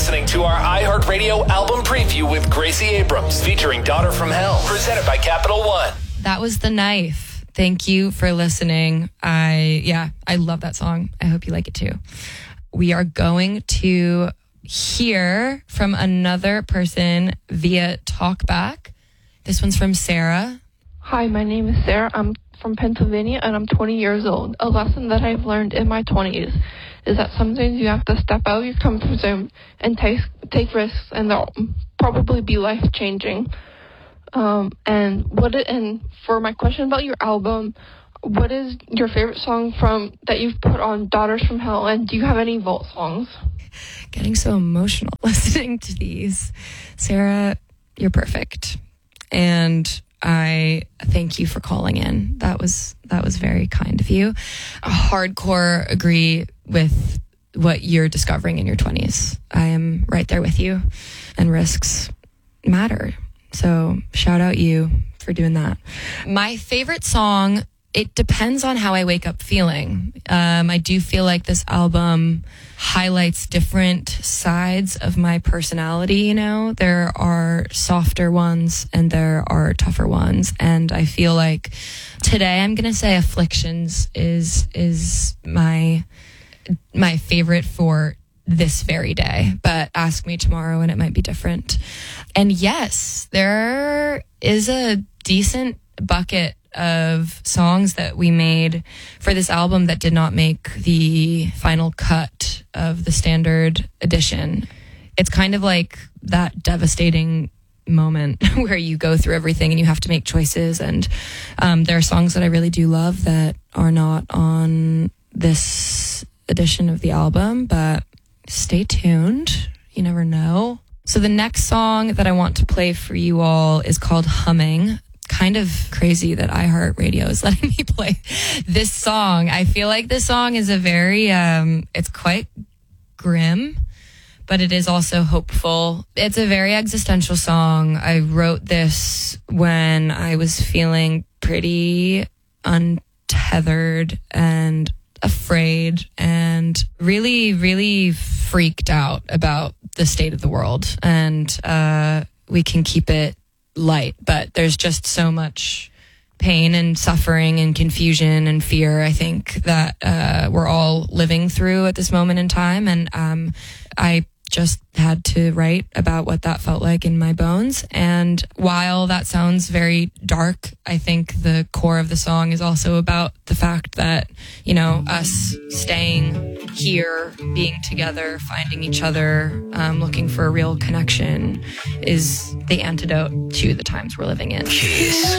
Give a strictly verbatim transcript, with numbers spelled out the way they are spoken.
listening to our iHeartRadio album preview with Gracie Abrams, featuring Daughter from Hell, presented by Capital One. That was The Knife. Thank you for listening. I, yeah, I love that song. I hope you like it too. We are going to hear from another person via Talkback. This one's from Sarah. Hi, my name is Sarah. I'm from Pennsylvania and I'm twenty years old. A lesson that I've learned in my twenties is that sometimes you have to step out of your comfort zone and take take risks, and they'll probably be life changing. Um, and what it, and for my question about your album, what is your favorite song from that you've put on Daughters from Hell, and do you have any vault songs? Getting so emotional listening to these. Sarah, you're perfect. And I thank you for calling in. That was that was very kind of you. I hardcore agree with what you're discovering in your twenties. I am right there with you, and risks matter. So shout out you for doing that. My favorite song, it depends on how I wake up feeling. Um, I do feel like this album highlights different sides of my personality, you know? There are softer ones and there are tougher ones. And I feel like today I'm going to say Afflictions is is my my favorite for this very day. But ask me tomorrow and it might be different. And yes, there is a decent bucket of songs that we made for this album that did not make the final cut of the standard edition. It's kind of like that devastating moment where you go through everything and you have to make choices. And um, there are songs that I really do love that are not on this edition of the album, but stay tuned. You never know. So the next song that I want to play for you all is called Humming. Kind of crazy that iHeartRadio is letting me play this song. I feel like this song is a very, um, it's quite grim, but it is also hopeful. It's a very existential song. I wrote this when I was feeling pretty untethered and afraid and really, really freaked out about the state of the world. And uh, we can keep it light, but there's just so much pain and suffering and confusion and fear, I think, that uh, we're all living through at this moment in time. And um, I just had to write about what that felt like in my bones. And while that sounds very dark, I think the core of the song is also about the fact that, you know, us staying here, being together, finding each other, um, looking for a real connection is the antidote to the times we're living in. Kiss.